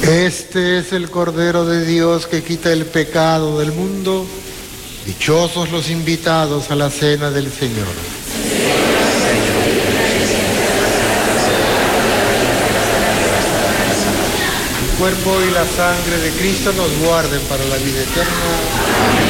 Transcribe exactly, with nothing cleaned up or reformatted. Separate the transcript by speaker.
Speaker 1: Este es el Cordero de Dios que quita el pecado del mundo. Dichosos los invitados a la cena del Señor. El cuerpo y la sangre de Cristo nos guarden para la vida eterna.